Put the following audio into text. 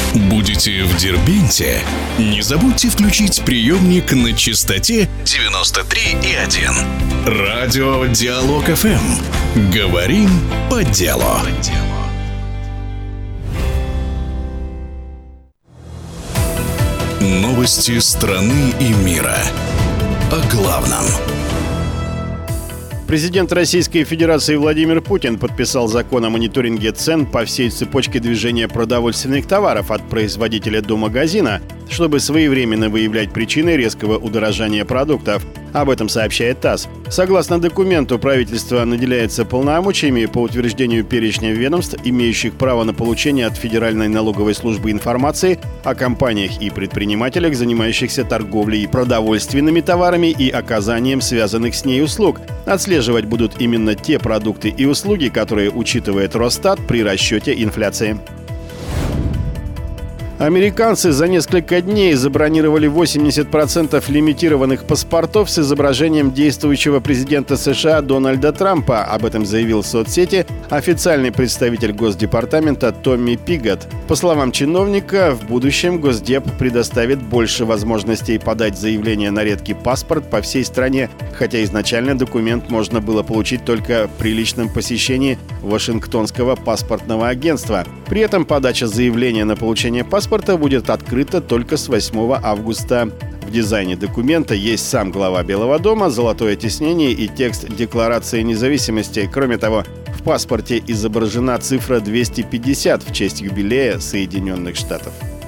Будете в Дербенте? Не забудьте включить приемник на частоте 93,1. Радио Диалог ФМ. Говорим по делу. Новости страны и мира. О главном. Президент Российской Федерации Владимир Путин подписал закон о мониторинге цен по всей цепочке движения продовольственных товаров от производителя до магазина, чтобы своевременно выявлять причины резкого удорожания продуктов. Об этом сообщает ТАСС. Согласно документу, правительство наделяется полномочиями по утверждению перечня ведомств, имеющих право на получение от Федеральной налоговой службы информации о компаниях и предпринимателях, занимающихся торговлей продовольственными товарами и оказанием связанных с ней услуг. Отслеживать будут именно те продукты и услуги, которые учитывает Росстат при расчете инфляции. Американцы за несколько дней забронировали 80% лимитированных паспортов с изображением действующего президента США Дональда Трампа. Об этом заявил в соцсети официальный представитель Госдепартамента Томми Пигот. По словам чиновника, в будущем Госдеп предоставит больше возможностей подать заявление на редкий паспорт по всей стране, хотя изначально документ можно было получить только при личном посещении Вашингтонского паспортного агентства. При этом подача заявления на получение паспорта будет открыта только с 8 августа. В дизайне документа есть сам глава Белого дома, золотое тиснение и текст Декларации независимости. Кроме того, в паспорте изображена цифра 250 в честь юбилея Соединенных Штатов.